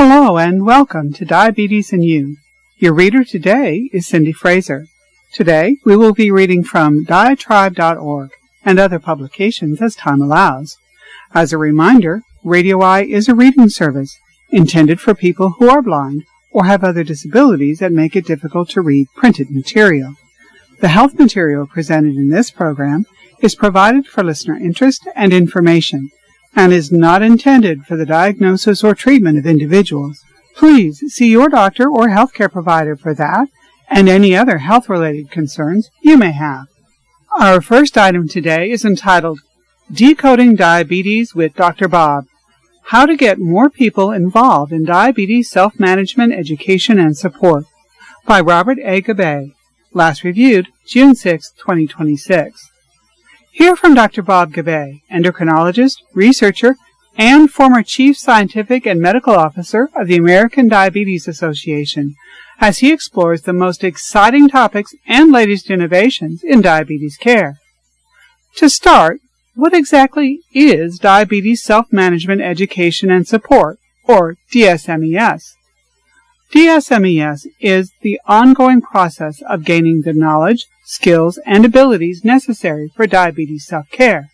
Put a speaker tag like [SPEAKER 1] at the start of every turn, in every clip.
[SPEAKER 1] Hello and welcome to Diabetes and You. Your reader today is Cindy Fraser. Today we will be reading from diatribe.org and other publications as time allows. As a reminder, Radio Eye is a reading service intended for people who are blind or have other disabilities that make it difficult to read printed material. The health material presented in this program is provided for listener interest and information and is not intended for the diagnosis or treatment of individuals. Please see your doctor or healthcare provider for that and any other health-related concerns you may have. Our first item today is entitled Decoding Diabetes with Dr. Bob: How to Get More People Involved in Diabetes Self-Management Education and Support, by Robert A. Gabbay, last reviewed June 6, 2026. Hear from Dr. Bob Gabbay, endocrinologist, researcher, and former Chief Scientific and Medical Officer of the American Diabetes Association, as he explores the most exciting topics and latest innovations in diabetes care. To start, what exactly is Diabetes Self-Management Education and Support, or DSMES? DSMES is the ongoing process of gaining the knowledge, skills, and abilities necessary for diabetes self-care.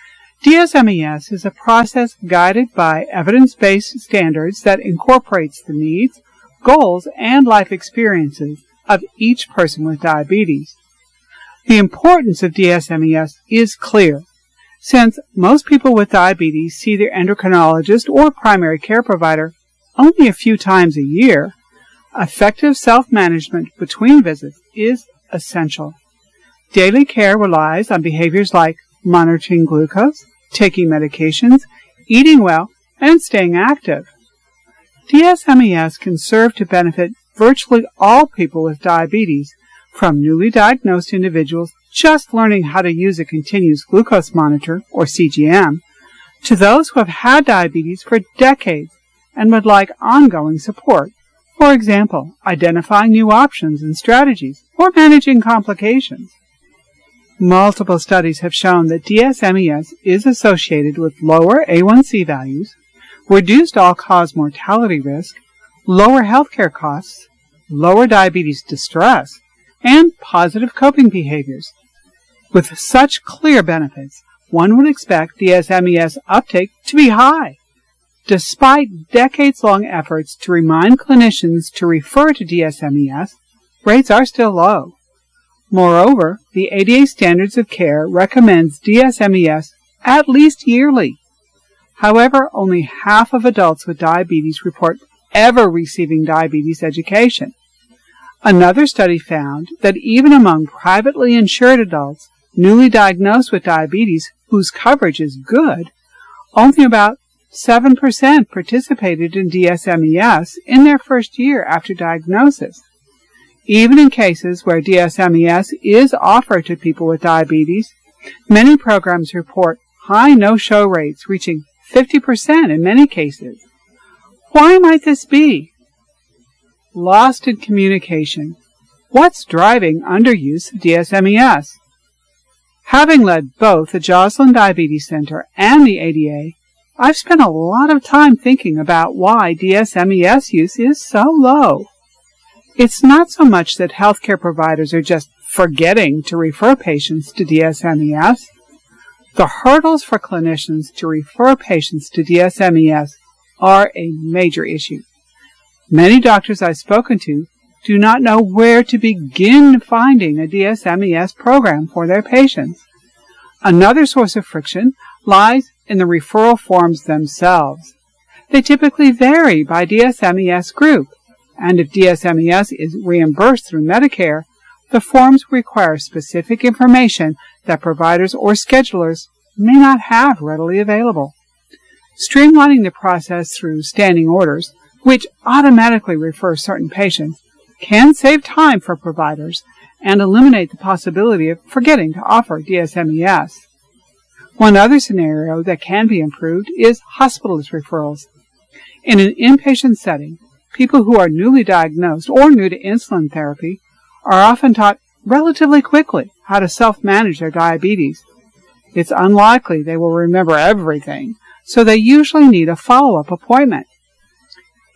[SPEAKER 1] DSMES is a process guided by evidence-based standards that incorporates the needs, goals, and life experiences of each person with diabetes. The importance of DSMES is clear, since most people with diabetes see their endocrinologist or primary care provider only a few times a year. Effective self-management between visits is essential. Daily care relies on behaviors like monitoring glucose, taking medications, eating well, and staying active. DSMES can serve to benefit virtually all people with diabetes, from newly diagnosed individuals just learning how to use a continuous glucose monitor, or CGM, to those who have had diabetes for decades and would like ongoing support. For example, identifying new options and strategies, or managing complications. Multiple studies have shown that DSMES is associated with lower A1C values, reduced all-cause mortality risk, lower healthcare costs, lower diabetes distress, and positive coping behaviors. With such clear benefits, one would expect DSMES uptake to be high. Despite decades-long efforts to remind clinicians to refer to DSMES, rates are still low. Moreover, the ADA Standards of Care recommends DSMES at least yearly. However, only half of adults with diabetes report ever receiving diabetes education. Another study found that even among privately insured adults newly diagnosed with diabetes whose coverage is good, only about 7% participated in DSMES in their first year after diagnosis. Even in cases where DSMES is offered to people with diabetes, many programs report high no-show rates reaching 50% in many cases. Why might this be? Lost in communication. What's driving underuse of DSMES? Having led both the Joslin Diabetes Center and the ADA, I've spent a lot of time thinking about why DSMES use is so low. It's not so much that healthcare providers are just forgetting to refer patients to DSMES. The hurdles for clinicians to refer patients to DSMES are a major issue. Many doctors I've spoken to do not know where to begin finding a DSMES program for their patients. Another source of friction lies in the referral forms themselves. They typically vary by DSMES group, and if DSMES is reimbursed through Medicare, the forms require specific information that providers or schedulers may not have readily available. Streamlining the process through standing orders, which automatically refer certain patients, can save time for providers and eliminate the possibility of forgetting to offer DSMES. One other scenario that can be improved is hospitalist referrals. In an inpatient setting, people who are newly diagnosed or new to insulin therapy are often taught relatively quickly how to self-manage their diabetes. It's unlikely they will remember everything, so they usually need a follow-up appointment.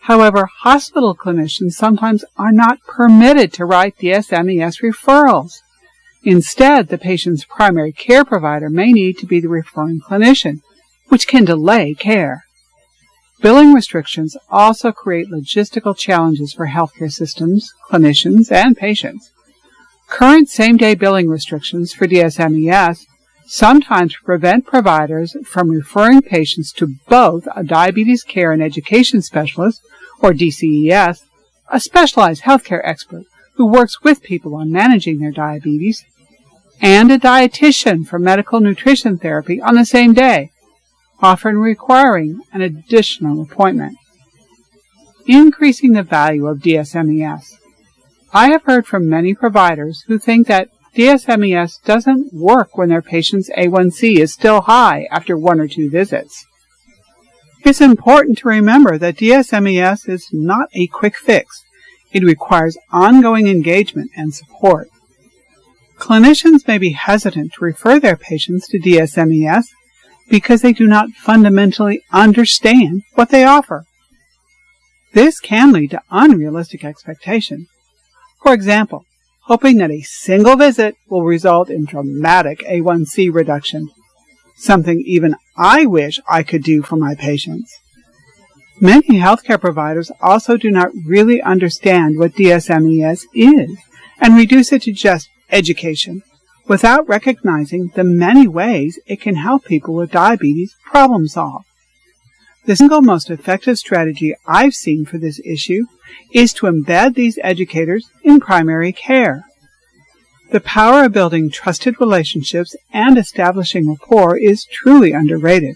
[SPEAKER 1] However, hospital clinicians sometimes are not permitted to write DSMES referrals. Instead, the patient's primary care provider may need to be the referring clinician, which can delay care. Billing restrictions also create logistical challenges for healthcare systems, clinicians, and patients. Current same-day billing restrictions for DSMES sometimes prevent providers from referring patients to both a diabetes care and education specialist, or DCES, a specialized healthcare expert who works with people on managing their diabetes, and a dietitian for medical nutrition therapy on the same day, often requiring an additional appointment. Increasing the value of DSMES. I have heard from many providers who think that DSMES doesn't work when their patient's A1C is still high after 1 or 2 visits. It's important to remember that DSMES is not a quick fix. It requires ongoing engagement and support. Clinicians may be hesitant to refer their patients to DSMES because they do not fundamentally understand what they offer. This can lead to unrealistic expectations. For example, hoping that a single visit will result in dramatic A1C reduction, something even I wish I could do for my patients. Many healthcare providers also do not really understand what DSMES is and reduce it to just education, without recognizing the many ways it can help people with diabetes problem solve. The single most effective strategy I've seen for this issue is to embed these educators in primary care. The power of building trusted relationships and establishing rapport is truly underrated.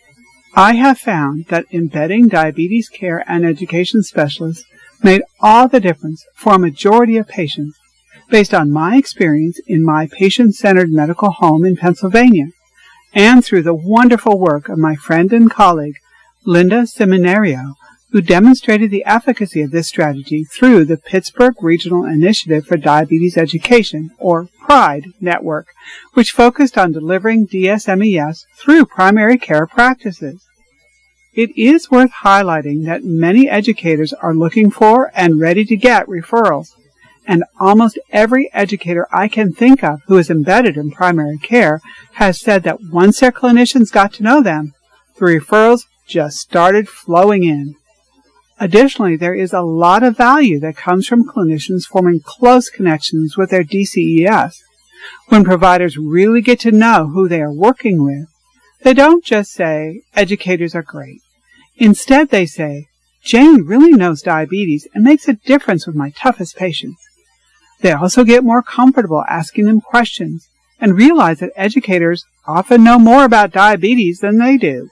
[SPEAKER 1] I have found that embedding diabetes care and education specialists made all the difference for a majority of patients, based on my experience in my patient-centered medical home in Pennsylvania, and through the wonderful work of my friend and colleague, Linda Seminario, who demonstrated the efficacy of this strategy through the Pittsburgh Regional Initiative for Diabetes Education, or PRIDE, network, which focused on delivering DSMES through primary care practices. It is worth highlighting that many educators are looking for and ready to get referrals, and almost every educator I can think of who is embedded in primary care has said that once their clinicians got to know them, the referrals just started flowing in. Additionally, there is a lot of value that comes from clinicians forming close connections with their DCES. When providers really get to know who they are working with, they don't just say, educators are great. Instead, they say, Jane really knows diabetes and makes a difference with my toughest patients. They also get more comfortable asking them questions and realize that educators often know more about diabetes than they do.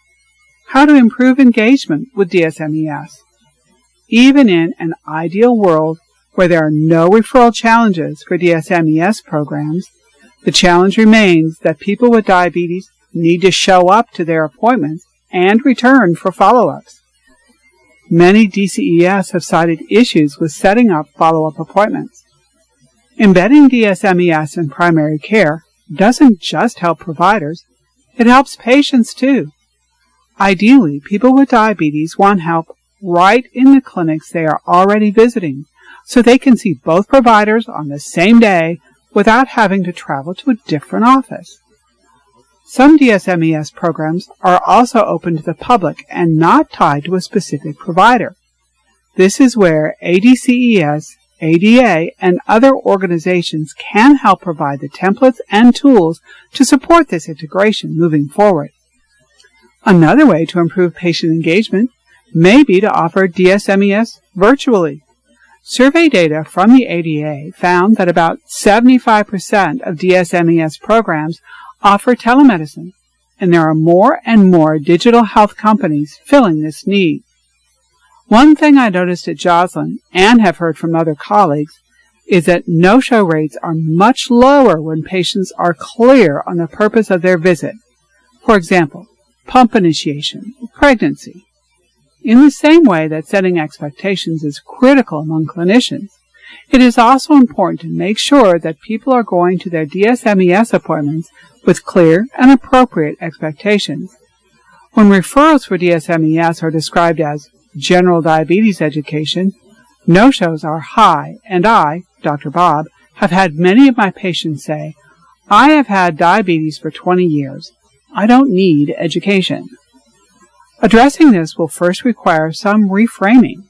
[SPEAKER 1] How to improve engagement with DSMES. Even in an ideal world where there are no referral challenges for DSMES programs, the challenge remains that people with diabetes need to show up to their appointments and return for follow-ups. Many DCES have cited issues with setting up follow-up appointments. Embedding DSMES in primary care doesn't just help providers, it helps patients too. Ideally, people with diabetes want help right in the clinics they are already visiting, so they can see both providers on the same day without having to travel to a different office. Some DSMES programs are also open to the public and not tied to a specific provider. This is where ADCES, ADA, and other organizations can help provide the templates and tools to support this integration moving forward. Another way to improve patient engagement may be to offer DSMES virtually. Survey data from the ADA found that about 75% of DSMES programs offer telemedicine, and there are more and more digital health companies filling this need. One thing I noticed at Joslin, and have heard from other colleagues, is that no-show rates are much lower when patients are clear on the purpose of their visit. For example, pump initiation, pregnancy. In the same way that setting expectations is critical among clinicians, it is also important to make sure that people are going to their DSMES appointments with clear and appropriate expectations. When referrals for DSMES are described as general diabetes education, no-shows are high, and I, Dr. Bob, have had many of my patients say, "I have had diabetes for 20 years. I don't need education." Addressing this will first require some reframing.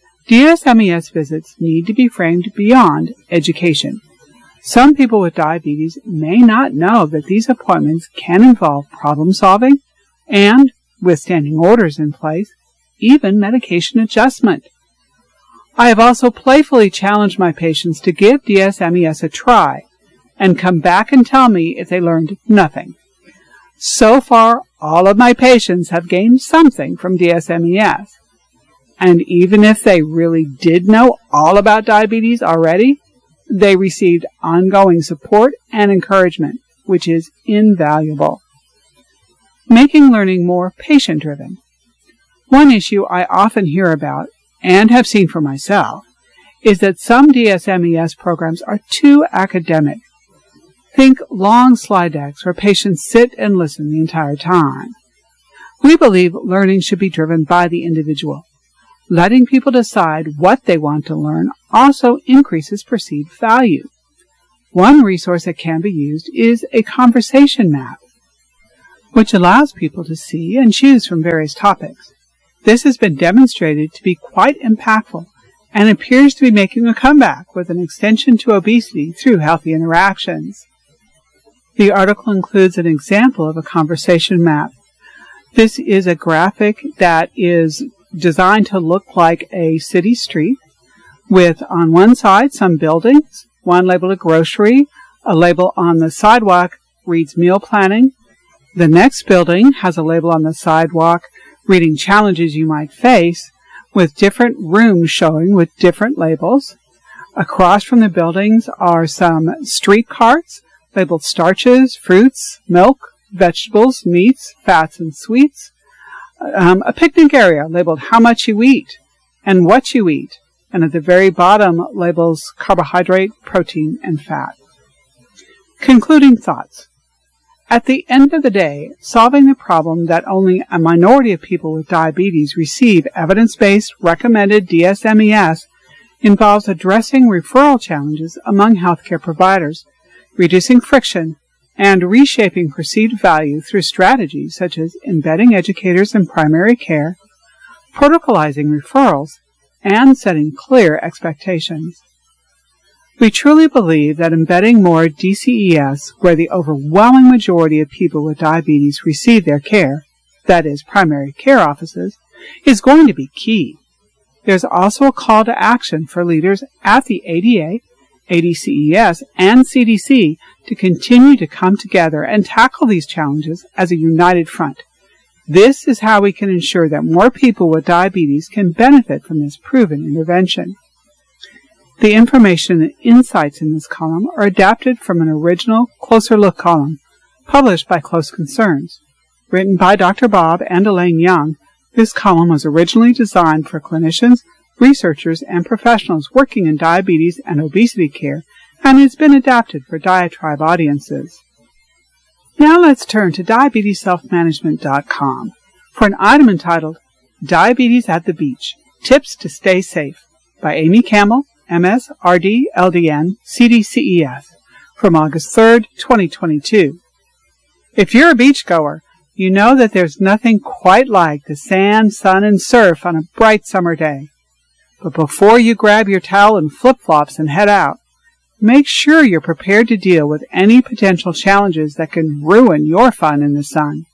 [SPEAKER 1] DSMES visits need to be framed beyond education. Some people with diabetes may not know that these appointments can involve problem solving and, with standing orders in place, even medication adjustment. I have also playfully challenged my patients to give DSMES a try and come back and tell me if they learned nothing. So far, all of my patients have gained something from DSMES. And even if they really did know all about diabetes already, they received ongoing support and encouragement, which is invaluable. Making learning more patient-driven. One issue I often hear about, and have seen for myself, is that some DSMES programs are too academic. Think long slide decks where patients sit and listen the entire time. We believe learning should be driven by the individual. Letting people decide what they want to learn also increases perceived value. One resource that can be used is a conversation map, which allows people to see and choose from various topics. This has been demonstrated to be quite impactful and appears to be making a comeback with an extension to obesity through healthy interactions. The article includes an example of a conversation map. This is a graphic that is designed to look like a city street with on one side some buildings, one labeled a grocery, a label on the sidewalk reads meal planning. The next building has a label on the sidewalk reading challenges you might face, with different rooms showing with different labels. Across from the buildings are some street carts labeled starches, fruits, milk, vegetables, meats, fats, and sweets. A picnic area labeled how much you eat and what you eat, and at the very bottom labels carbohydrate, protein, and fat. Concluding thoughts. At the end of the day, solving the problem that only a minority of people with diabetes receive evidence-based recommended DSMES involves addressing referral challenges among healthcare providers, reducing friction, and reshaping perceived value through strategies such as embedding educators in primary care, protocolizing referrals, and setting clear expectations. We truly believe that embedding more DCES where the overwhelming majority of people with diabetes receive their care, that is, primary care offices, is going to be key. There's also a call to action for leaders at the ADA, ADCES, and CDC to continue to come together and tackle these challenges as a united front. This is how we can ensure that more people with diabetes can benefit from this proven intervention. The information and insights in this column are adapted from an original Closer Look column published by Close Concerns. Written by Dr. Bob and Elaine Young, this column was originally designed for clinicians, researchers, and professionals working in diabetes and obesity care, and has been adapted for diatribe audiences. Now let's turn to diabetesselfmanagement.com for an item entitled Diabetes at the Beach, Tips to Stay Safe by Amy Campbell, MS, RD, LDN, CDCES, from August 3rd, 2022. If you're a beachgoer, you know that there's nothing quite like the sand, sun, and surf on a bright summer day. But before you grab your towel and flip-flops and head out, make sure you're prepared to deal with any potential challenges that can ruin your fun in the sun.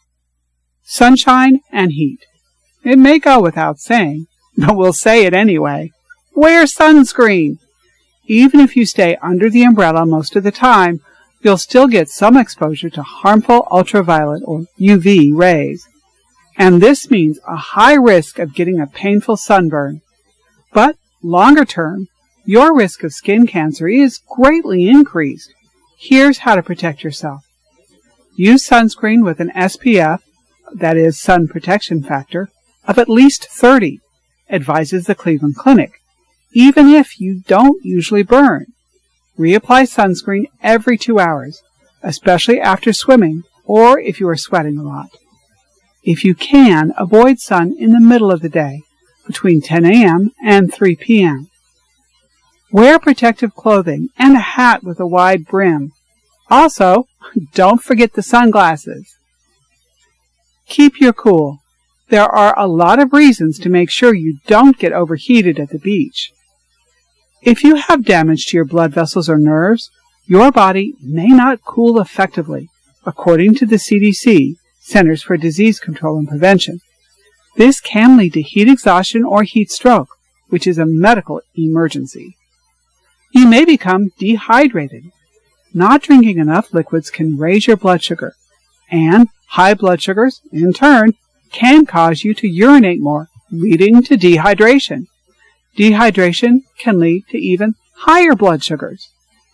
[SPEAKER 1] Sunshine and heat. It may go without saying, but we'll say it anyway. Wear sunscreen! Even if you stay under the umbrella most of the time, you'll still get some exposure to harmful ultraviolet or UV rays. And this means a high risk of getting a painful sunburn. But longer term, your risk of skin cancer is greatly increased. Here's how to protect yourself. Use sunscreen with an SPF, that is sun protection factor, of at least 30, advises the Cleveland Clinic, even if you don't usually burn. Reapply sunscreen every 2 hours, especially after swimming or if you are sweating a lot. If you can, avoid sun in the middle of the day, between 10 a.m. and 3 p.m. Wear protective clothing and a hat with a wide brim. Also, don't forget the sunglasses. Keep your cool. There are a lot of reasons to make sure you don't get overheated at the beach. If you have damage to your blood vessels or nerves, your body may not cool effectively, according to the CDC, Centers for Disease Control and Prevention. This can lead to heat exhaustion or heat stroke, which is a medical emergency. You may become dehydrated. Not drinking enough liquids can raise your blood sugar, and high blood sugars, in turn, can cause you to urinate more, leading to dehydration. Dehydration can lead to even higher blood sugars.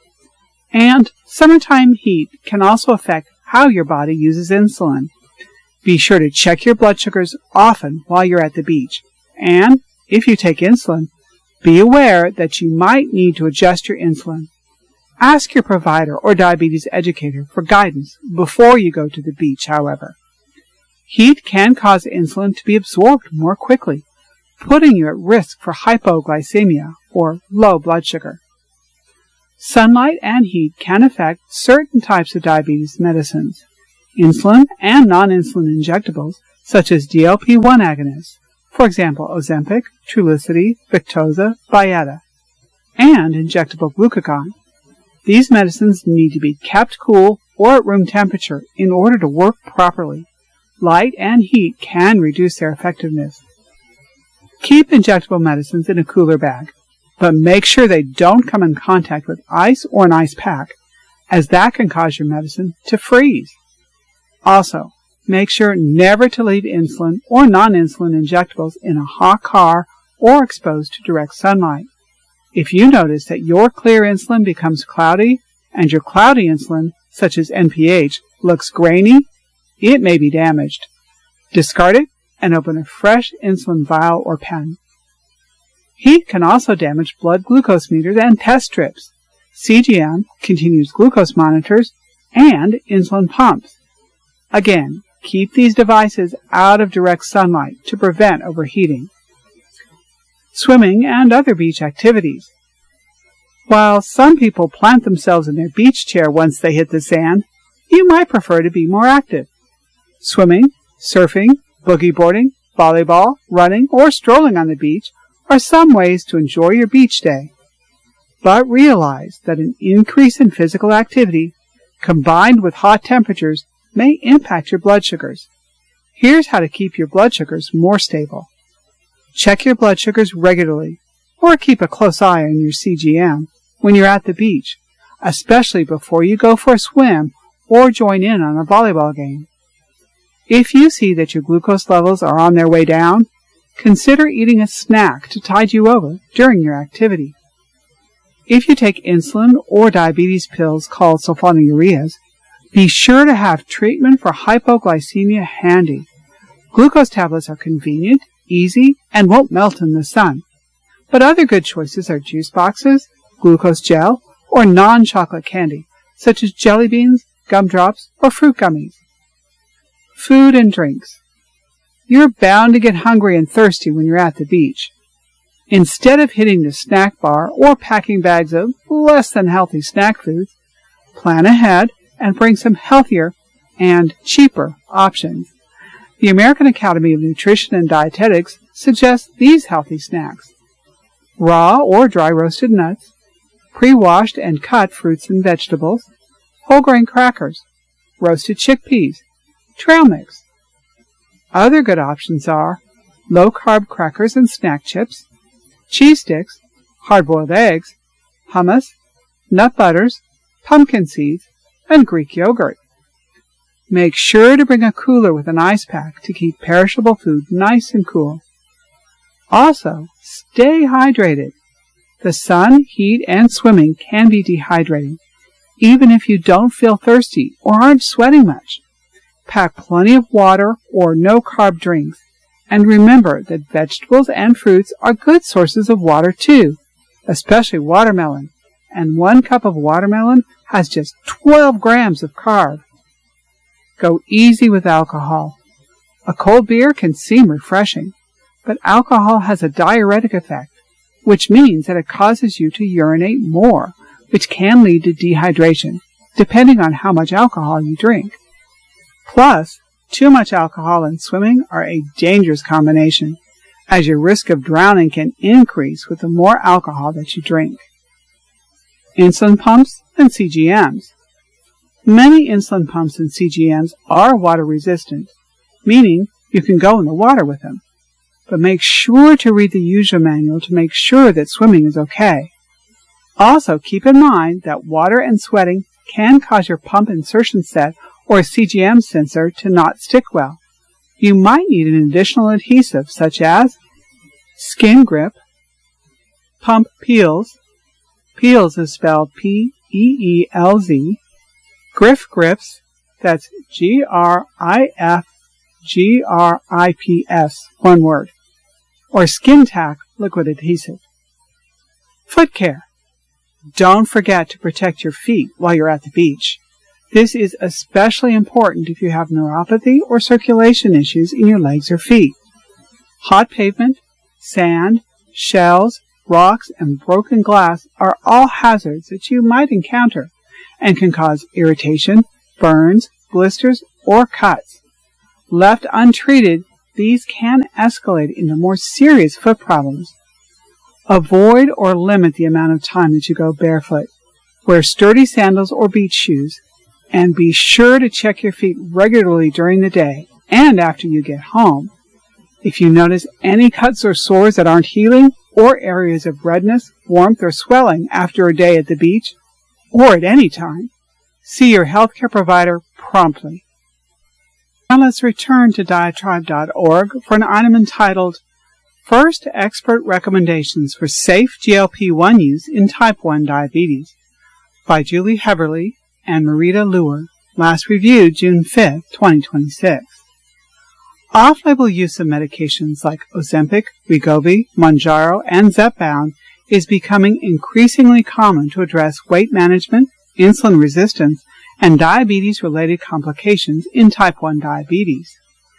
[SPEAKER 1] And summertime heat can also affect how your body uses insulin. Be sure to check your blood sugars often while you're at the beach. And if you take insulin, be aware that you might need to adjust your insulin. Ask your provider or diabetes educator for guidance before you go to the beach, however. Heat can cause insulin to be absorbed more quickly, putting you at risk for hypoglycemia or low blood sugar. Sunlight and heat can affect certain types of diabetes medicines. Insulin and non-insulin injectables, such as GLP-1 agonists, for example Ozempic, Trulicity, Victoza, Byetta, and injectable glucagon. These medicines need to be kept cool or at room temperature in order to work properly. Light and heat can reduce their effectiveness. Keep injectable medicines in a cooler bag, but make sure they don't come in contact with ice or an ice pack, as that can cause your medicine to freeze. Also, make sure never to leave insulin or non-insulin injectables in a hot car or exposed to direct sunlight. If you notice that your clear insulin becomes cloudy and your cloudy insulin, such as NPH, looks grainy, it may be damaged. Discard it and open a fresh insulin vial or pen. Heat can also damage blood glucose meters and test strips, CGM, continuous glucose monitors, and insulin pumps. Again, keep these devices out of direct sunlight to prevent overheating. Swimming and other beach activities. While some people plant themselves in their beach chair once they hit the sand, you might prefer to be more active. Swimming, surfing, boogie boarding, volleyball, running, or strolling on the beach are some ways to enjoy your beach day. But realize that an increase in physical activity, combined with hot temperatures, may impact your blood sugars. Here's how to keep your blood sugars more stable. Check your blood sugars regularly, or keep a close eye on your CGM when you're at the beach, especially before you go for a swim or join in on a volleyball game. If you see that your glucose levels are on their way down, consider eating a snack to tide you over during your activity. If you take insulin or diabetes pills called sulfonylureas, be sure to have treatment for hypoglycemia handy. Glucose tablets are convenient, easy, and won't melt in the sun. But other good choices are juice boxes, glucose gel, or non-chocolate candy, such as jelly beans, gumdrops, or fruit gummies. Food and drinks. You're bound to get hungry and thirsty when you're at the beach. Instead of hitting the snack bar or packing bags of less than healthy snack foods, plan ahead and bring some healthier and cheaper options. The American Academy of Nutrition and Dietetics suggests these healthy snacks: raw or dry roasted nuts, pre-washed and cut fruits and vegetables, whole grain crackers, roasted chickpeas, trail mix. Other good options are low-carb crackers and snack chips, cheese sticks, hard-boiled eggs, hummus, nut butters, pumpkin seeds, and Greek yogurt. Make sure to bring a cooler with an ice pack to keep perishable food nice and cool. Also, stay hydrated. The sun, heat, and swimming can be dehydrating, even if you don't feel thirsty or aren't sweating much. Pack plenty of water or no-carb drinks, and remember that vegetables and fruits are good sources of water too, especially watermelon, and 1 cup of watermelon has just 12 grams of carb. Go easy with alcohol. A cold beer can seem refreshing, but alcohol has a diuretic effect, which means that it causes you to urinate more, which can lead to dehydration, depending on how much alcohol you drink. Plus, too much alcohol and swimming are a dangerous combination, as your risk of drowning can increase with the more alcohol that you drink. Insulin pumps and CGMs. Many insulin pumps and CGMs are water resistant, meaning you can go in the water with them. But make sure to read the user manual to make sure that swimming is okay. Also, keep in mind that water and sweating can cause your pump insertion set or CGM sensor to not stick well. You might need an additional adhesive such as Skin Grip, Pump Peels, Peels is spelled P-E-E-L-Z, Grif Grips, that's G-R-I-F-G-R-I-P-S, one word, or Skin Tack liquid adhesive. Foot care. Don't forget to protect your feet while you're at the beach. This is especially important if you have neuropathy or circulation issues in your legs or feet. Hot pavement, sand, shells, rocks, and broken glass are all hazards that you might encounter and can cause irritation, burns, blisters, or cuts. Left untreated, these can escalate into more serious foot problems. Avoid or limit the amount of time that you go barefoot. Wear sturdy sandals or beach shoes, and be sure to check your feet regularly during the day and after you get home. If you notice any cuts or sores that aren't healing, or areas of redness, warmth, or swelling after a day at the beach, or at any time, see your healthcare provider promptly. Now let's return to diatribe.org for an item entitled First Expert Recommendations for Safe GLP-1 Use in Type 1 Diabetes by Julie Heberly and Marita Luer, last reviewed June 5, 2026. Off-label use of medications like Ozempic, Wegovy, Mounjaro, and Zepbound is becoming increasingly common to address weight management, insulin resistance, and diabetes-related complications in type 1 diabetes.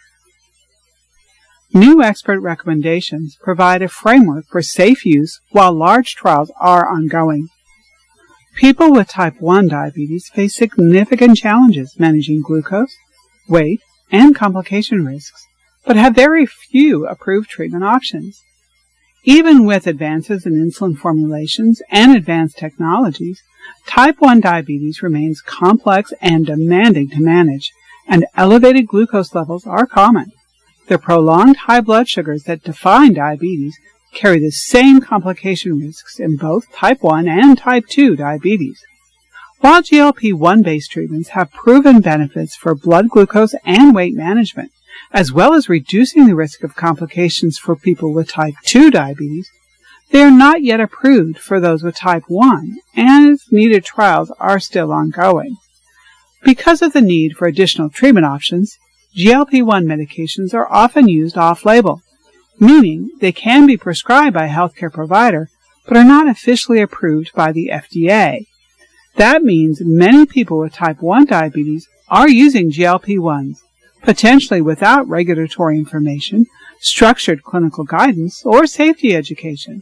[SPEAKER 1] New expert recommendations provide a framework for safe use while large trials are ongoing. People with type 1 diabetes face significant challenges managing glucose, weight, and complication risks, but have very few approved treatment options. Even with advances in insulin formulations and advanced technologies, type 1 diabetes remains complex and demanding to manage, and elevated glucose levels are common. The prolonged high blood sugars that define diabetes carry the same complication risks in both type 1 and type 2 diabetes. While GLP-1 based treatments have proven benefits for blood glucose and weight management, as well as reducing the risk of complications for people with type 2 diabetes, they are not yet approved for those with type 1, and as needed trials are still ongoing. Because of the need for additional treatment options, GLP-1 medications are often used off-label, meaning they can be prescribed by a healthcare provider, but are not officially approved by the FDA. That means many people with type 1 diabetes are using GLP-1s, potentially without regulatory information, structured clinical guidance, or safety education.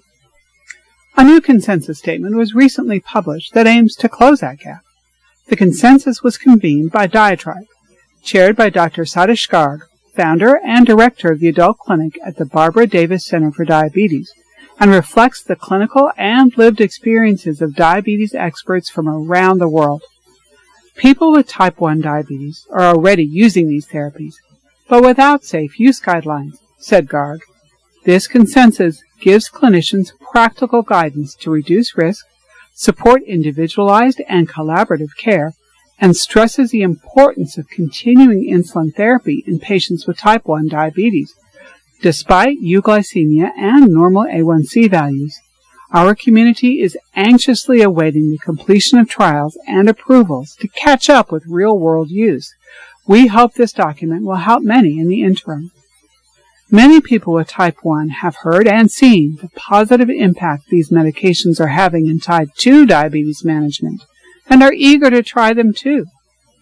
[SPEAKER 1] A new consensus statement was recently published that aims to close that gap. The consensus was convened by Diatribe, chaired by Dr. Satish Garg, founder and director of the adult clinic at the Barbara Davis Center for Diabetes, and reflects the clinical and lived experiences of diabetes experts from around the world. People with type 1 diabetes are already using these therapies, but without safe use guidelines, said Garg. This consensus gives clinicians practical guidance to reduce risk, support individualized and collaborative care, and stresses the importance of continuing insulin therapy in patients with type 1 diabetes. Despite euglycemia and normal A1C values, our community is anxiously awaiting the completion of trials and approvals to catch up with real-world use. We hope this document will help many in the interim. Many people with type 1 have heard and seen the positive impact these medications are having in type 2 diabetes management and are eager to try them too.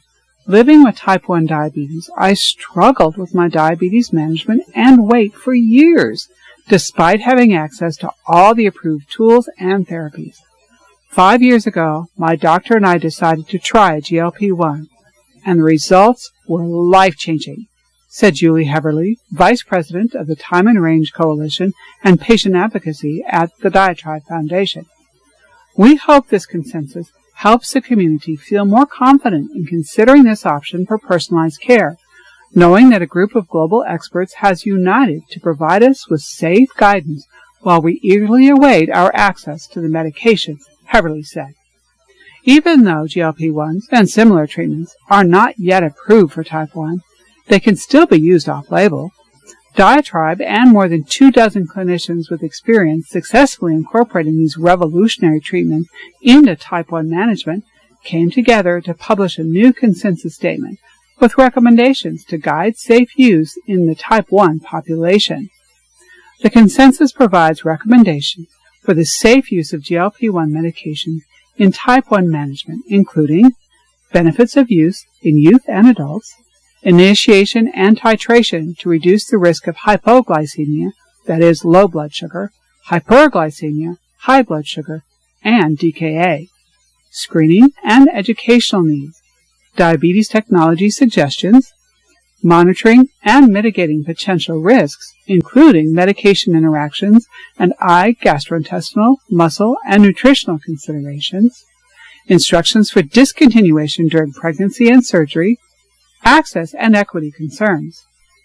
[SPEAKER 1] Living with type 1 diabetes, I struggled with my diabetes management and weight for years, despite having access to all the approved tools and therapies. 5 years ago, my doctor and I decided to try a GLP-1, and the results were life-changing, said Julie Heverly, Vice President of the Time and Range Coalition and Patient Advocacy at the Diatribe Foundation. We hope this consensus helps the community feel more confident in considering this option for personalized care, knowing that a group of global experts has united to provide us with safe guidance while we eagerly await our access to the medications, Heverly said. Even though GLP-1s and similar treatments are not yet approved for type 1, they can still be used off-label. Diatribe and more than 24 clinicians with experience successfully incorporating these revolutionary treatments into type 1 management came together to publish a new consensus statement with recommendations to guide safe use in the type 1 population. The consensus provides recommendations for the safe use of GLP-1 medications in type 1 management, including benefits of use in youth and adults, initiation and titration to reduce the risk of hypoglycemia, that is, low blood sugar, hyperglycemia, high blood sugar, and DKA, screening and educational needs, diabetes technology suggestions, monitoring and mitigating potential risks, including medication interactions and eye, gastrointestinal, muscle, and nutritional considerations, instructions for discontinuation during pregnancy and surgery, access and equity concerns.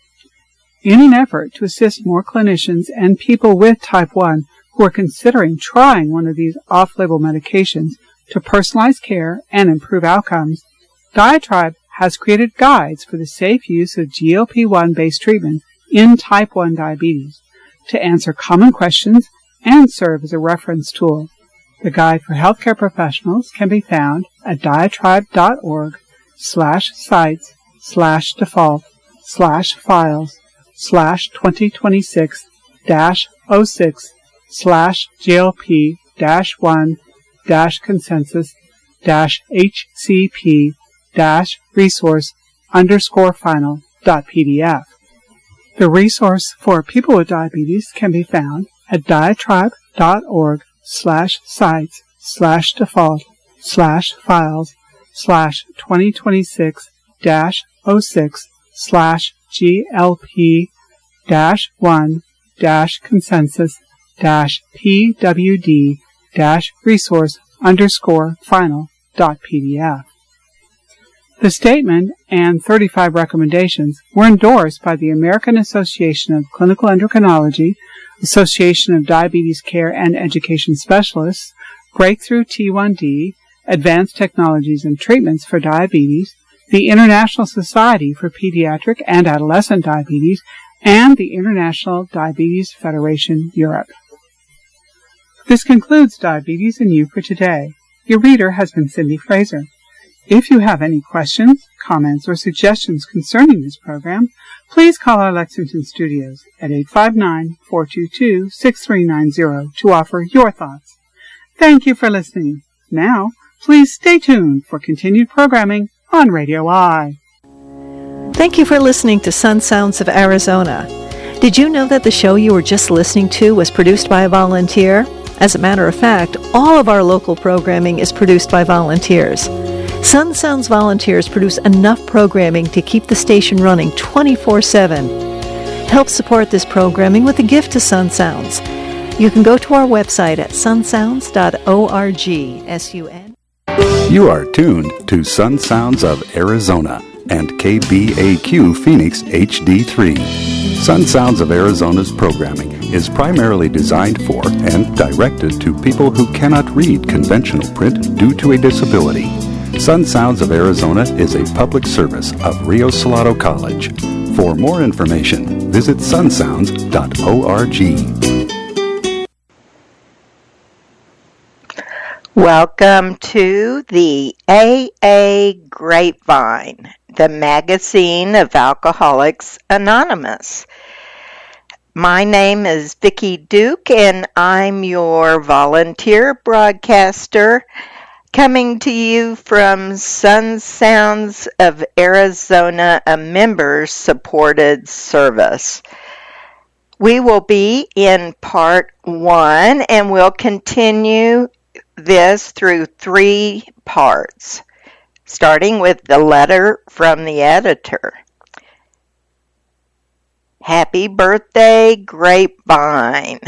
[SPEAKER 1] In an effort to assist more clinicians and people with type 1 who are considering trying one of these off-label medications to personalize care and improve outcomes, Diatribe has created guides for the safe use of GLP-1-based treatment in type 1 diabetes to answer common questions and serve as a reference tool. The guide for healthcare professionals can be found at diatribe.org/sites/GLP-1-consensus-HCP-resource_final.pdf. The resource for people with diabetes can be found at diatribe.org/sites/2026-06/GLP-1-consensus-PWD-resource_final.pdf. The statement and 35 recommendations were endorsed by the American Association of Clinical Endocrinology, Association of Diabetes Care and Education Specialists, Breakthrough T1D, Advanced Technologies and Treatments for Diabetes, the International Society for Pediatric and Adolescent Diabetes, and the International Diabetes Federation Europe. This concludes Diabetes and You for today. Your reader has been Cindy Fraser. If you have any questions, comments, or suggestions concerning this program, please call our Lexington studios at 859-422-6390 to offer your thoughts. Thank you for listening. Now, please stay tuned for continued programming on Radio I.
[SPEAKER 2] Thank you for listening to Sun Sounds of Arizona. Did you know that the show you were just listening to was produced by a volunteer? As a matter of fact, all of our local programming is produced by volunteers. Sun Sounds volunteers produce enough programming to keep the station running 24/7. Help support this programming with a gift to Sun Sounds. You can go to our website at sunsounds.org. S-U-N.
[SPEAKER 3] You are tuned to Sun Sounds of Arizona and KBAQ Phoenix HD3. Sun Sounds of Arizona's programming is primarily designed for and directed to people who cannot read conventional print due to a disability. Sun Sounds of Arizona is a public service of Rio Salado College. For more information, visit sunsounds.org.
[SPEAKER 4] Welcome to the AA Grapevine, the magazine of Alcoholics Anonymous. My name is Vicki Duke, and I'm your volunteer broadcaster. Coming to you from Sun Sounds of Arizona, a member-supported service. We will be in part 1, and we'll continue this through 3 parts, starting with the letter from the editor. Happy birthday, Grapevine.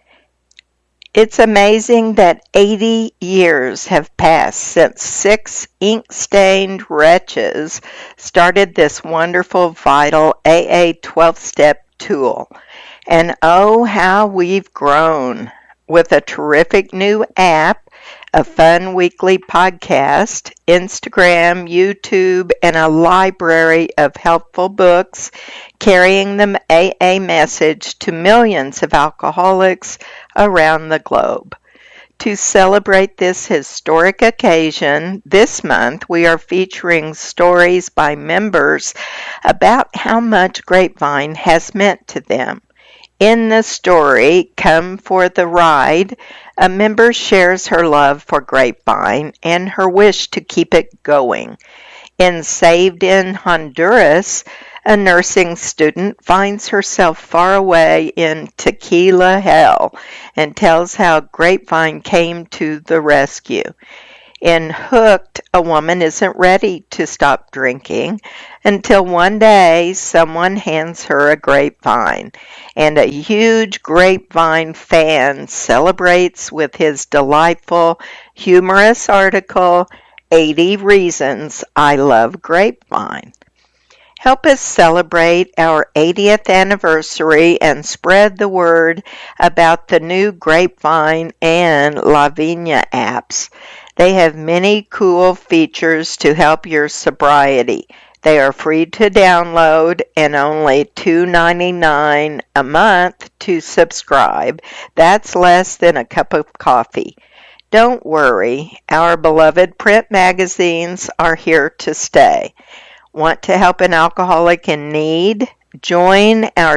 [SPEAKER 4] It's amazing that 80 years have passed since 6 ink-stained wretches started this wonderful, vital AA 12-step tool. And oh, how we've grown with a terrific new app, a fun weekly podcast, Instagram, YouTube, and a library of helpful books carrying the AA message to millions of alcoholics around the globe. To celebrate this historic occasion, this month we are featuring stories by members about how much Grapevine has meant to them. In the story, Come for the Ride, a member shares her love for Grapevine and her wish to keep it going. In Saved in Honduras, a nursing student finds herself far away in tequila hell and tells how Grapevine came to the rescue. In Hooked, a woman isn't ready to stop drinking until one day someone hands her a grapevine, and a huge Grapevine fan celebrates with his delightful, humorous article, 80 Reasons I Love Grapevine. Help us celebrate our 80th anniversary and spread the word about the new Grapevine and Lavinia apps. They have many cool features to help your sobriety. They are free to download and only $2.99 a month to subscribe. That's less than a cup of coffee. Don't worry, our beloved print magazines are here to stay. Want to help an alcoholic in need? Join our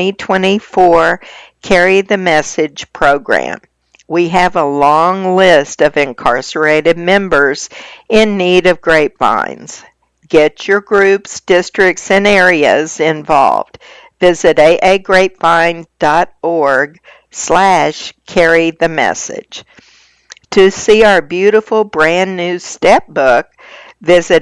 [SPEAKER 4] 2024 Carry the Message program. We have a long list of incarcerated members in need of grapevines. Get your groups, districts, and areas involved. Visit aagrapevine.org/carrythemessage. To see our beautiful brand new step book, visit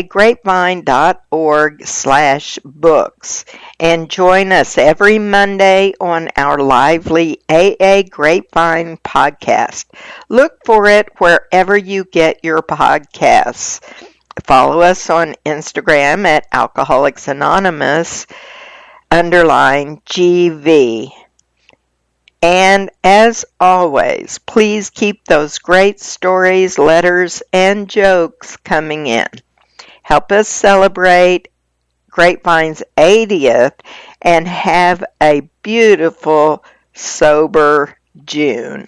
[SPEAKER 4] aagrapevine.org/books and join us every Monday on our lively AA Grapevine podcast. Look for it wherever you get your podcasts. Follow us on Instagram at Alcoholics Anonymous _GV. And as always, please keep those great stories, letters, and jokes coming in. Help us celebrate Grapevine's 80th and have a beautiful, sober June.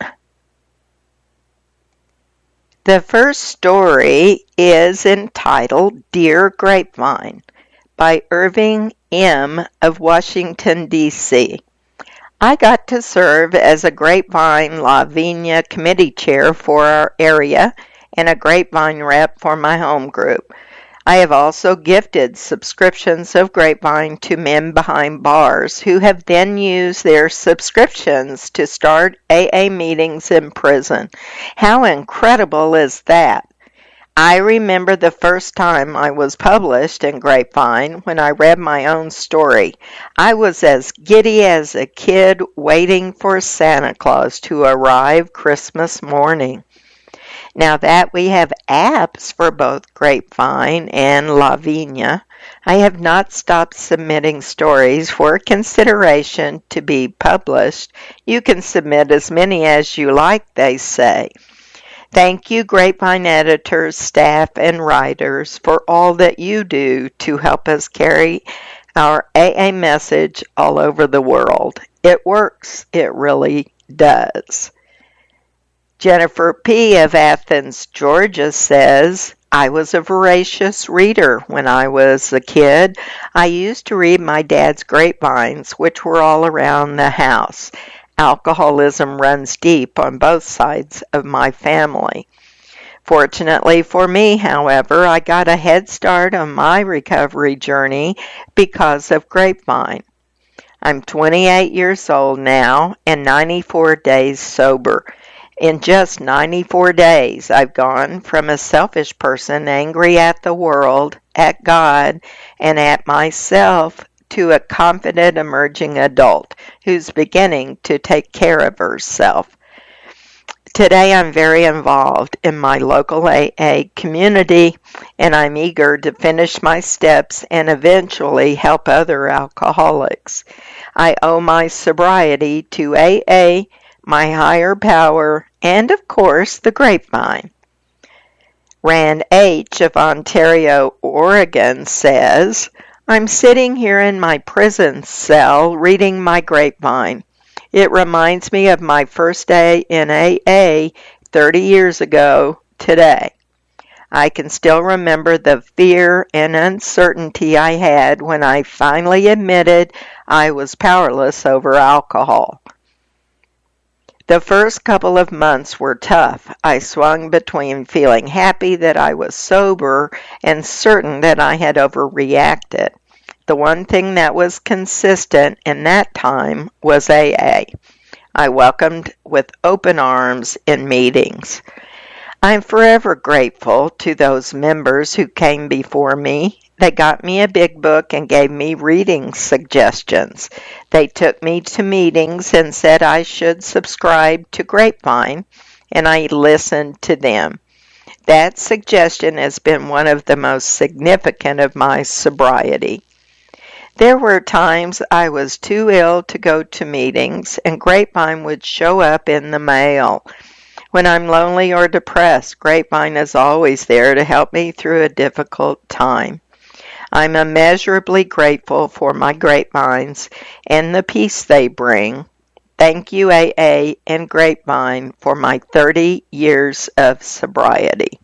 [SPEAKER 4] The first story is entitled Dear Grapevine by Irving M. of Washington, D.C. I got to serve as a Grapevine Lavinia committee chair for our area and a Grapevine rep for my home group. I have also gifted subscriptions of Grapevine to men behind bars who have then used their subscriptions to start AA meetings in prison. How incredible is that? I remember the first time I was published in Grapevine when I read my own story. I was as giddy as a kid waiting for Santa Claus to arrive Christmas morning. Now that we have apps for both Grapevine and Lavinia, I have not stopped submitting stories for consideration to be published. You can submit as many as you like, they say. Thank you, Grapevine editors, staff, and writers for all that you do to help us carry our AA message all over the world. It works. It really does. Jennifer P. of Athens, Georgia says, I was a voracious reader when I was a kid. I used to read my dad's grapevines, which were all around the house. Alcoholism runs deep on both sides of my family. Fortunately for me, however, I got a head start on my recovery journey because of Grapevine. I'm 28 years old now and 94 days sober. In just 94 days, I've gone from a selfish person angry at the world, at God, and at myself to a confident emerging adult who's beginning to take care of herself. Today I'm very involved in my local AA community, and I'm eager to finish my steps and eventually help other alcoholics. I owe my sobriety to AA, my higher power, and of course the Grapevine. Rand H. of Ontario, Oregon says, I'm sitting here in my prison cell reading my Grapevine. It reminds me of my first day in AA 30 years ago today. I can still remember the fear and uncertainty I had when I finally admitted I was powerless over alcohol. The first couple of months were tough. I swung between feeling happy that I was sober and certain that I had overreacted. The one thing that was consistent in that time was AA. I welcomed with open arms in meetings. I'm forever grateful to those members who came before me. They got me a big book and gave me reading suggestions. They took me to meetings and said I should subscribe to Grapevine, and I listened to them. That suggestion has been one of the most significant of my sobriety. There were times I was too ill to go to meetings, and Grapevine would show up in the mail. When I'm lonely or depressed, Grapevine is always there to help me through a difficult time. I'm immeasurably grateful for my Grapevines and the peace they bring. Thank you, AA and Grapevine, for my 30 years of sobriety.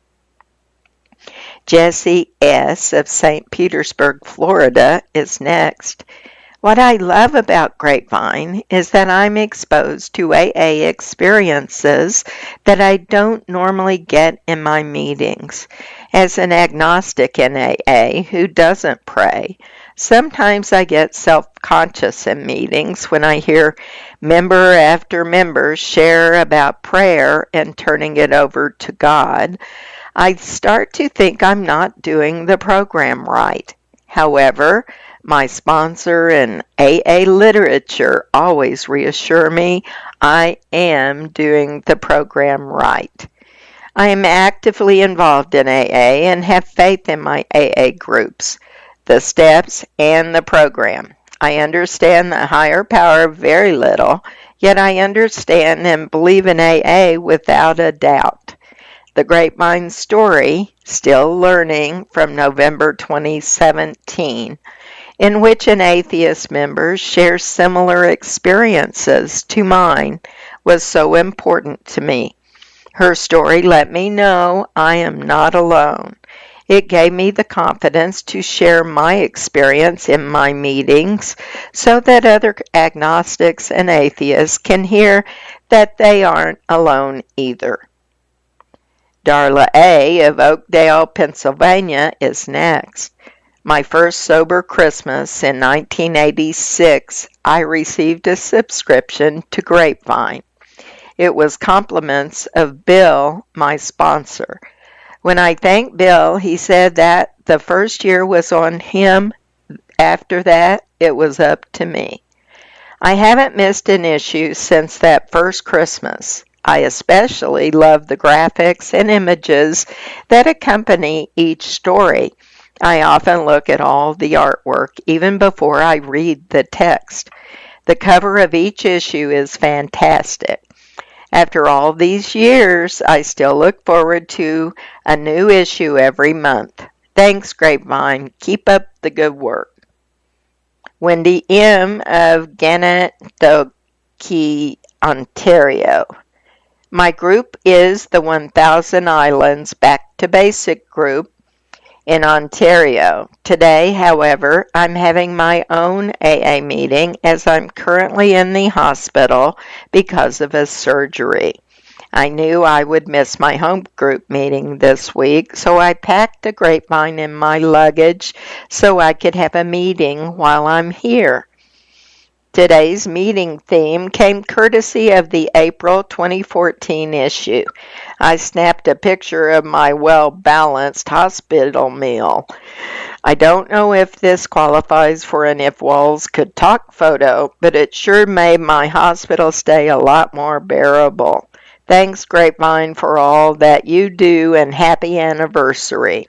[SPEAKER 4] Jesse S. of St. Petersburg, Florida, is next. What I love about Grapevine is that I'm exposed to AA experiences that I don't normally get in my meetings. As an agnostic in AA who doesn't pray, sometimes I get self-conscious in meetings when I hear member after member share about prayer and turning it over to God. I start to think I'm not doing the program right. However, my sponsor and AA literature always reassure me I am doing the program right. I am actively involved in AA and have faith in my AA groups, the steps, and the program. I understand the higher power very little, yet I understand and believe in AA without a doubt. The Grapevine Story, Still Learning, from November 2017, in which an atheist member shares similar experiences to mine, was so important to me. Her story let me know I am not alone. It gave me the confidence to share my experience in my meetings so that other agnostics and atheists can hear that they aren't alone either. Darla A. of Oakdale, Pennsylvania, is next. My first sober Christmas in 1986, I received a subscription to Grapevine. It was compliments of Bill, my sponsor. When I thanked Bill, he said that the first year was on him. After that, it was up to me. I haven't missed an issue since that first Christmas. I especially love the graphics and images that accompany each story. I often look at all the artwork even before I read the text. The cover of each issue is fantastic. After all these years, I still look forward to a new issue every month. Thanks, Grapevine. Keep up the good work. Wendy M. of Gananoque, Ontario. My group is the 1000 Islands Back to Basic group in Ontario. Today, however, I'm having my own AA meeting as I'm currently in the hospital because of a surgery. I knew I would miss my home group meeting this week, so I packed a grapevine in my luggage so I could have a meeting while I'm here. Today's meeting theme came courtesy of the April 2014 issue. I snapped a picture of my well-balanced hospital meal. I don't know if this qualifies for an If Walls Could Talk photo, but it sure made my hospital stay a lot more bearable. Thanks, Grapevine, for all that you do, and happy anniversary.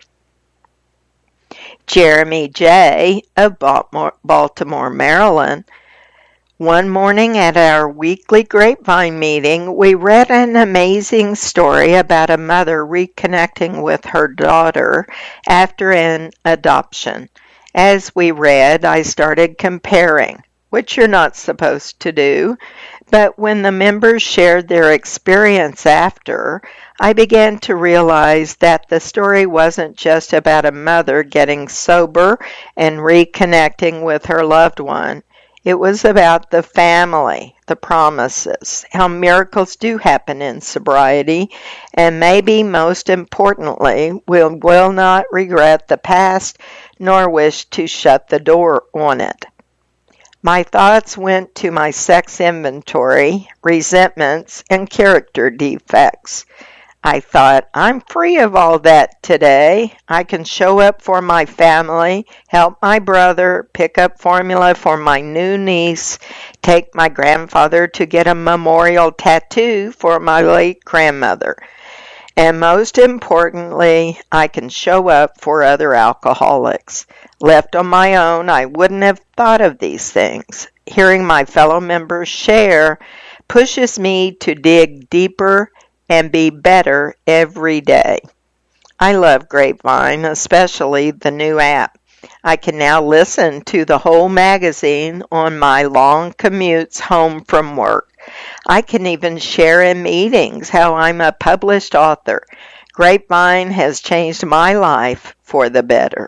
[SPEAKER 4] Jeremy J. of Baltimore, Maryland. One morning at our weekly Grapevine meeting, we read an amazing story about a mother reconnecting with her daughter after an adoption. As we read, I started comparing, which you're not supposed to do, but when the members shared their experience after, I began to realize that the story wasn't just about a mother getting sober and reconnecting with her loved one. It was about the family, the promises, how miracles do happen in sobriety, and maybe most importantly, we will not regret the past nor wish to shut the door on it. My thoughts went to my sex inventory, resentments, and character defects. I thought, I'm free of all that today. I can show up for my family, help my brother, pick up formula for my new niece, take my grandfather to get a memorial tattoo for my late grandmother. And most importantly, I can show up for other alcoholics. Left on my own, I wouldn't have thought of these things. Hearing my fellow members share pushes me to dig deeper and be better every day. I love Grapevine, especially the new app. I can now listen to the whole magazine on my long commutes home from work. I can even share in meetings how I'm a published author. Grapevine has changed my life for the better.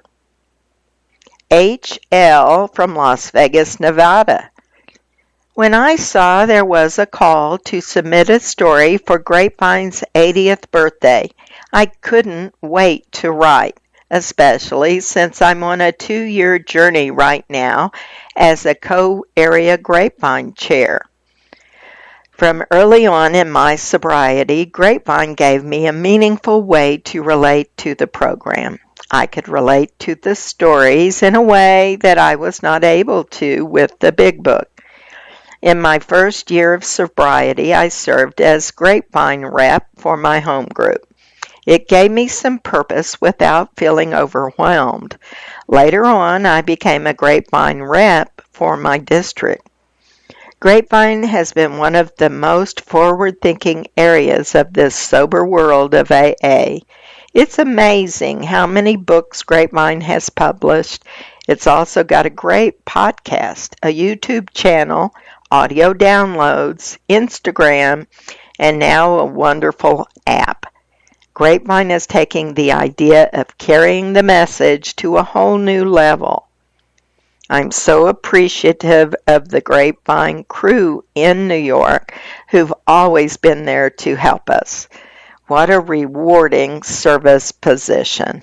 [SPEAKER 4] H.L. from Las Vegas, Nevada. When I saw there was a call to submit a story for Grapevine's 80th birthday, I couldn't wait to write, especially since I'm on a 2-year journey right now as a co-area Grapevine chair. From early on in my sobriety, Grapevine gave me a meaningful way to relate to the program. I could relate to the stories in a way that I was not able to with the big book. In my first year of sobriety, I served as Grapevine rep for my home group. It gave me some purpose without feeling overwhelmed. Later on, I became a Grapevine rep for my district. Grapevine has been one of the most forward-thinking areas of this sober world of AA. It's amazing how many books Grapevine has published. It's also got a great podcast, a YouTube channel, audio downloads, Instagram, and now a wonderful app. Grapevine is taking the idea of carrying the message to a whole new level. I'm so appreciative of the Grapevine crew in New York who've always been there to help us. What a rewarding service position.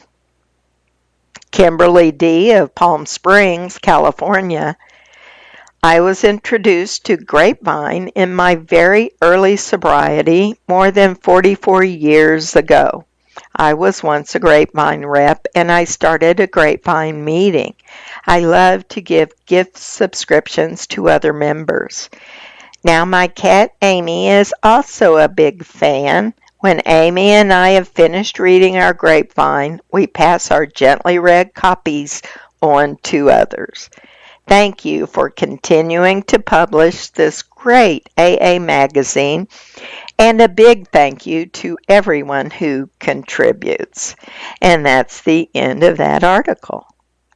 [SPEAKER 4] Kimberly D. of Palm Springs, California. I was introduced to Grapevine in my very early sobriety more than 44 years ago. I was once a Grapevine rep, and I started a Grapevine meeting. I love to give gift subscriptions to other members. Now my cat Amy is also a big fan. When Amy and I have finished reading our Grapevine, we pass our gently read copies on to others. Thank you for continuing to publish this great AA magazine, and a big thank you to everyone who contributes. And that's the end of that article.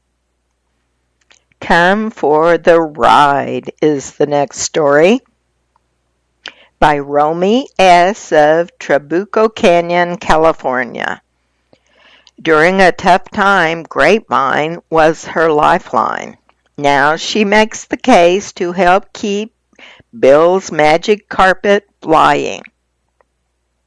[SPEAKER 4] Come for the Ride is the next story by Romy S. of Trabuco Canyon, California. During a tough time, Grapevine was her lifeline. Now she makes the case to help keep Bill's magic carpet flying.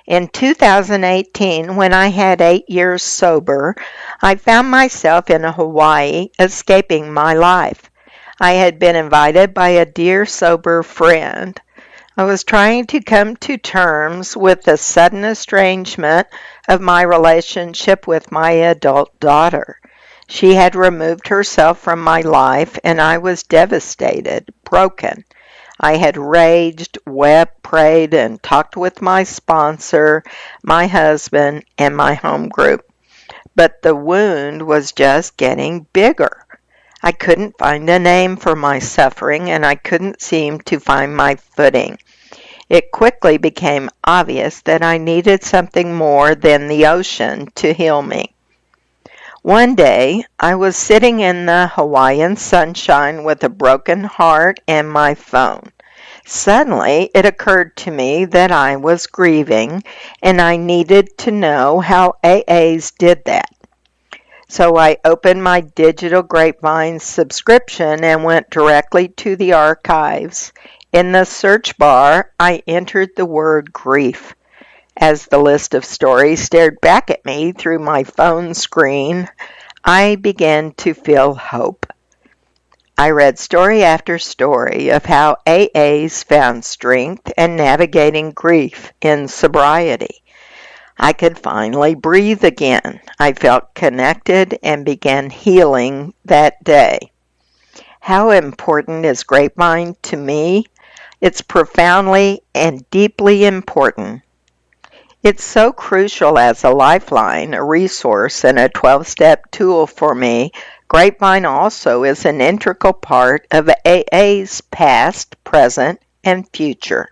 [SPEAKER 4] In 2018, when I had 8 years sober, I found myself in Hawaii escaping my life. I had been invited by a dear sober friend. I was trying to come to terms with the sudden estrangement of my relationship with my adult daughter. She had removed herself from my life, and I was devastated, broken. I had raged, wept, prayed, and talked with my sponsor, my husband, and my home group. But the wound was just getting bigger. I couldn't find a name for my suffering, and I couldn't seem to find my footing. It quickly became obvious that I needed something more than the ocean to heal me. One day, I was sitting in the Hawaiian sunshine with a broken heart and my phone. Suddenly, it occurred to me that I was grieving, and I needed to know how AAs did that. So I opened my digital Grapevine subscription and went directly to the archives. In the search bar, I entered the word grief. As the list of stories stared back at me through my phone screen, I began to feel hope. I read story after story of how AAs found strength in navigating grief in sobriety. I could finally breathe again. I felt connected and began healing that day. How important is Grapevine to me? It's profoundly and deeply important. It's so crucial as a lifeline, a resource, and a 12-step tool for me. Grapevine also is an integral part of AA's past, present, and future.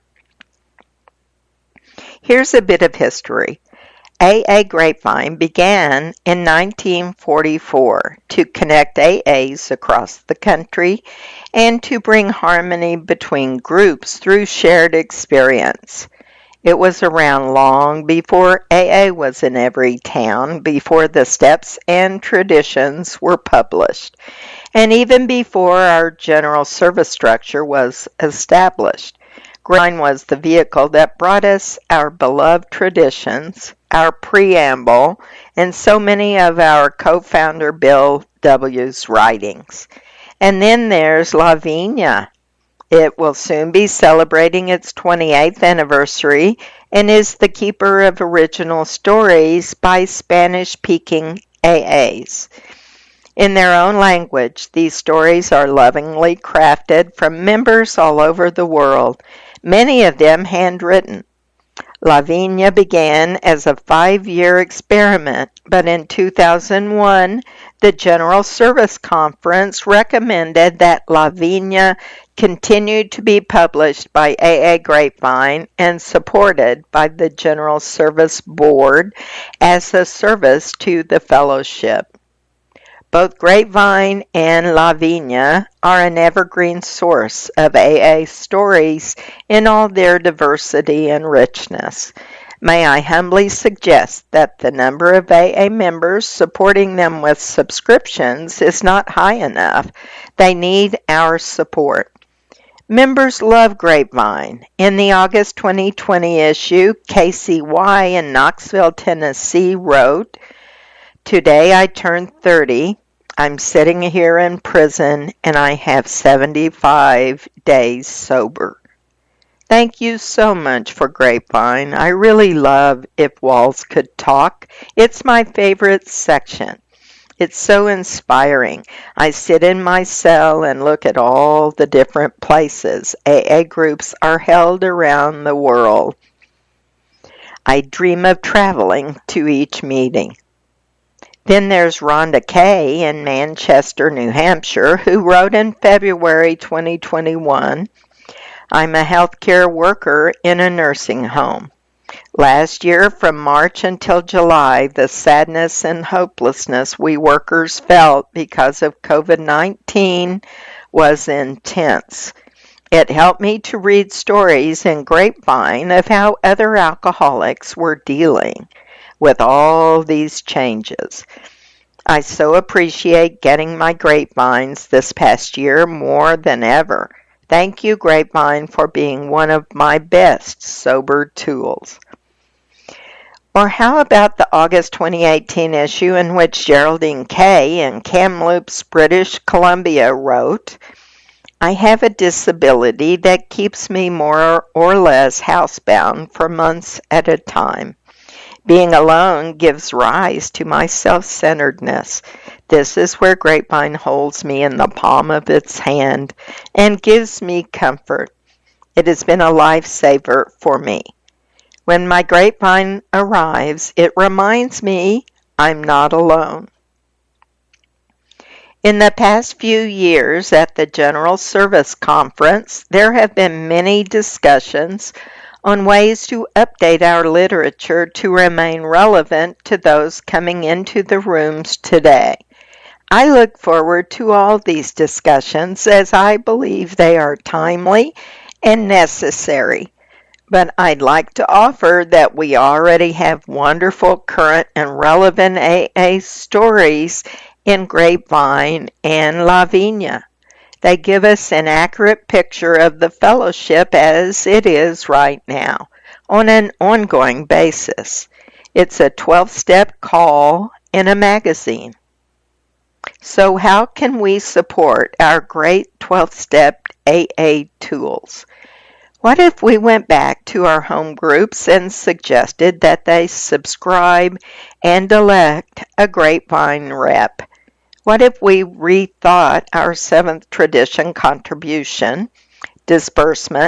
[SPEAKER 4] Here's a bit of history. AA Grapevine began in 1944 to connect AAs across the country and to bring harmony between groups through shared experience. It was around long before AA was in every town, before the steps and traditions were published, and even before our general service structure was established. Grapevine was the vehicle that brought us our beloved traditions, our preamble, and so many of our co-founder Bill W.'s writings. And then there's Lavinia. It will soon be celebrating its 28th anniversary and is the keeper of original stories by Spanish-speaking AAs. In their own language, these stories are lovingly crafted from members all over the world, many of them handwritten. Lavinia began as a 5-year experiment, but in 2001, the General Service Conference recommended that Lavinia continue to be published by AA Grapevine and supported by the General Service Board as a service to the fellowship. Both Grapevine and Lavinia are an evergreen source of AA stories in all their diversity and richness. May I humbly suggest that the number of AA members supporting them with subscriptions is not high enough. They need our support. Members love Grapevine. In the August 2020 issue, Casey Y. in Knoxville, Tennessee wrote, "Today I turned 30. I'm sitting here in prison and I have 75 days sober." Thank you so much for Grapevine. I really love If Walls Could Talk. It's my favorite section. It's so inspiring. I sit in my cell and look at all the different places AA groups are held around the world. I dream of traveling to each meeting. Then there's Rhonda Kay in Manchester, New Hampshire, who wrote in February 2021, "I'm a healthcare worker in a nursing home. Last year, from March until July, the sadness and hopelessness we workers felt because of COVID-19 was intense. It helped me to read stories in Grapevine of how other alcoholics were dealing with all these changes. I so appreciate getting my Grapevines this past year more than ever. Thank you, Grapevine, for being one of my best sober tools." Or how about the August 2018 issue in which Geraldine Kay in Kamloops, British Columbia wrote, "I have a disability that keeps me more or less housebound for months at a time. Being alone gives rise to my self-centeredness. This is where Grapevine holds me in the palm of its hand and gives me comfort. It has been a lifesaver for me. When my Grapevine arrives, it reminds me I'm not alone." In the past few years at the General Service Conference, there have been many discussions on ways to update our literature to remain relevant to those coming into the rooms today. I look forward to all these discussions as I believe they are timely and necessary. But I'd like to offer that we already have wonderful, current, and relevant AA stories in Grapevine and Lavinia. They give us an accurate picture of the fellowship as it is right now, on an ongoing basis. It's a 12-step call in a magazine. So how can we support our great 12-step AA tools? What if we went back to our home groups and suggested that they subscribe and elect a Grapevine rep? What if we rethought our seventh tradition contribution, disbursement,